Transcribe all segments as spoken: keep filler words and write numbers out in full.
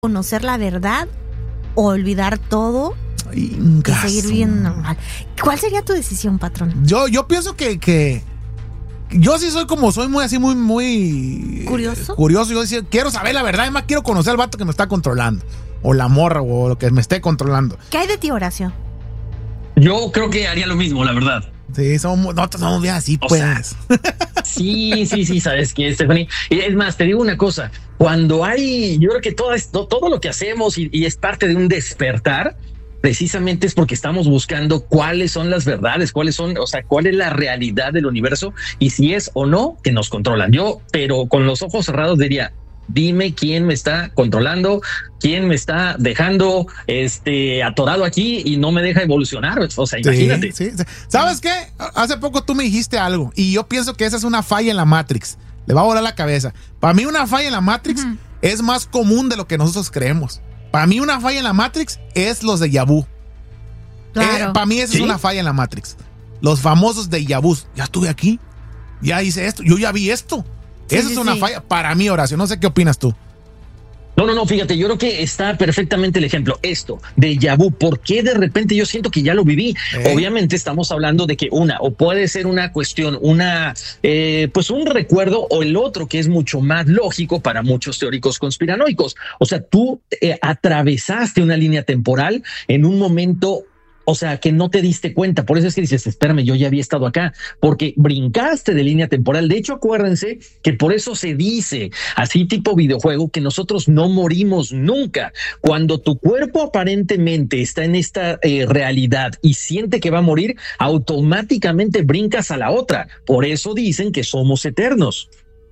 conocer la verdad o olvidar todo y Gaso. seguir bien normal. ¿Cuál sería tu decisión, patrón? Yo, yo pienso que, que yo sí soy como soy muy así, muy, muy curioso. Eh, curioso. Yo decía, quiero saber la verdad, además quiero conocer al vato que me está controlando. O la morra, o lo que me esté controlando. ¿Qué hay de ti, Horacio? Yo creo que haría lo mismo, la verdad. Sí, somos, nosotros somos bien así, O pues. sea, sí, sí, sí, sabes que Stephanie. Es más, te digo una cosa. Cuando hay, yo creo que todo esto, todo lo que hacemos y, y es parte de un despertar, precisamente es porque estamos buscando cuáles son las verdades, cuáles son, o sea, cuál es la realidad del universo y si es o no que nos controlan. Yo, pero con los ojos cerrados diría, dime quién me está controlando, quién me está dejando este atorado aquí y no me deja evolucionar. O sea, imagínate. Sí, sí. ¿Sabes qué? Hace poco tú me dijiste algo y yo pienso que esa es una falla en la Matrix. Le va a volar la cabeza. Para mí una falla en la Matrix uh-huh. es más común de lo que nosotros creemos. Para mí una falla en la Matrix es los déjà vu. Claro. Eh, para mí esa ¿Sí? es una falla en la Matrix. Los famosos déjà vus. Ya estuve aquí, ya hice esto, yo ya vi esto. Sí, esa sí, es una sí. falla para mí, Horacio. No sé qué opinas tú. No, no, no, fíjate, yo creo que está perfectamente el ejemplo. Esto, déjà vu, ¿por qué de repente yo siento que ya lo viví? ¿Eh? Obviamente estamos hablando de que una, o puede ser una cuestión, una, eh, pues un recuerdo, o el otro que es mucho más lógico para muchos teóricos conspiranoicos. O sea, tú eh, atravesaste una línea temporal en un momento. O sea, que no te diste cuenta. Por eso es que dices, espérame, yo ya había estado acá, porque brincaste de línea temporal. De hecho, acuérdense que por eso se dice, así tipo videojuego, que nosotros no morimos nunca. Cuando tu cuerpo aparentemente está en esta eh, realidad y siente que va a morir, automáticamente brincas a la otra. Por eso dicen que somos eternos.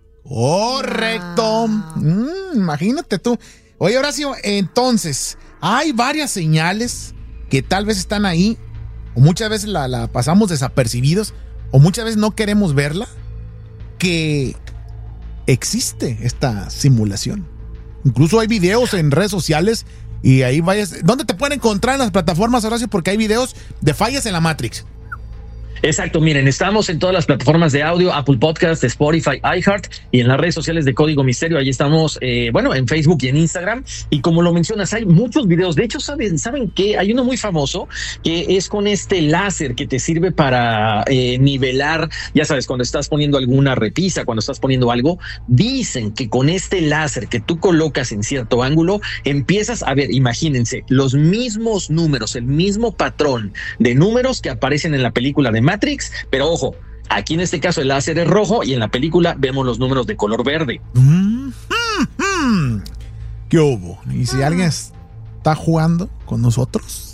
Correcto. Ah. Mm, imagínate tú. Oye, Horacio, entonces, hay varias señales que tal vez están ahí, o muchas veces la, la pasamos desapercibidos, o muchas veces no queremos verla, que existe esta simulación. Incluso hay videos en redes sociales y ahí vayas. ¿Dónde te pueden encontrar en las plataformas, Horacio? Porque hay videos de fallas en la Matrix. Exacto, miren, estamos en todas las plataformas de audio, Apple Podcast, Spotify, iHeart y en las redes sociales de Código Misterio. Ahí estamos, eh, bueno, en Facebook y en Instagram. Y como lo mencionas, hay muchos videos. De hecho, ¿saben, ¿saben qué? Hay uno muy famoso que es con este láser que te sirve para eh, nivelar, ya sabes, cuando estás poniendo alguna repisa, cuando estás poniendo algo. Dicen que con este láser que tú colocas en cierto ángulo, empiezas a ver, imagínense, los mismos números, el mismo patrón de números que aparecen en la película de Matrix, pero ojo, aquí en este caso el láser es rojo y en la película vemos los números de color verde. Mm, mm, mm. ¿Qué hubo? ¿Y si alguien está jugando con nosotros?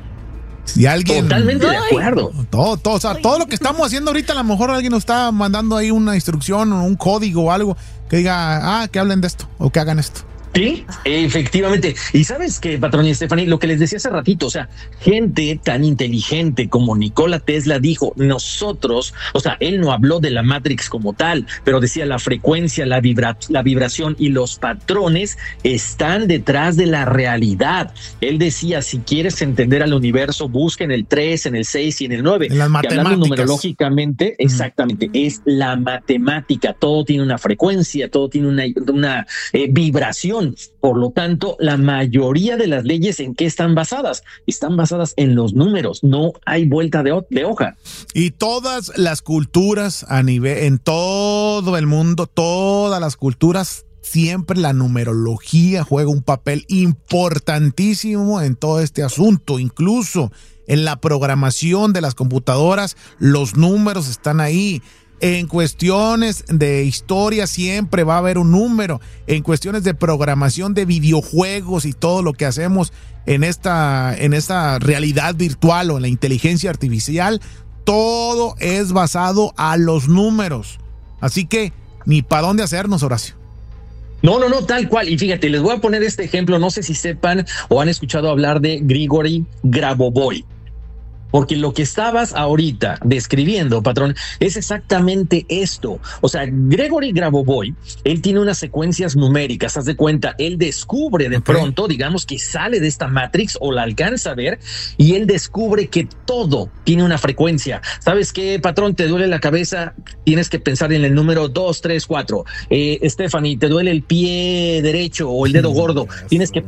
Si alguien... Totalmente de acuerdo. Todo, todo, o sea, todo lo que estamos haciendo ahorita, a lo mejor alguien nos está mandando ahí una instrucción o un código o algo que diga, ah, que hablen de esto o que hagan esto. Sí, efectivamente. Y sabes que, patrón y Stephanie, lo que les decía hace ratito, o sea, gente tan inteligente como Nikola Tesla dijo, nosotros, o sea, él no habló de la Matrix como tal, pero decía la frecuencia, la, vibra, la vibración y los patrones están detrás de la realidad. Él decía, si quieres entender al universo, busca en el tres, en el seis y en el nueve. En las matemáticas. Que hablando numerológicamente, mm. exactamente, es la matemática. Todo tiene una frecuencia, todo tiene una, una eh, vibración. Por lo tanto, la mayoría de las leyes, ¿en qué están basadas? Están basadas en los números. No hay vuelta de, de hoja. Y todas las culturas a nivel, en todo el mundo, todas las culturas, siempre la numerología juega un papel importantísimo en todo este asunto. Incluso en la programación de las computadoras, los números están ahí. En cuestiones de historia siempre va a haber un número. En cuestiones de programación de videojuegos y todo lo que hacemos en esta, en esta realidad virtual o en la inteligencia artificial, todo es basado a los números. Así que ni para dónde hacernos, Horacio. No, no, no, tal cual. Y fíjate, les voy a poner este ejemplo. No sé si sepan o han escuchado hablar de Grigori Grabovoi. Porque lo que estabas ahorita describiendo, patrón, es exactamente esto. O sea, Gregory Grabovoi, él tiene unas secuencias numéricas, haz de cuenta, él descubre de Okay. pronto, digamos que sale de esta Matrix o la alcanza a ver y él descubre que todo tiene una frecuencia. ¿Sabes qué, patrón? ¿Te duele la cabeza? Tienes que pensar en el número dos, tres, cuatro. Eh, Stephanie, ¿te duele el pie derecho o el dedo gordo? Tienes que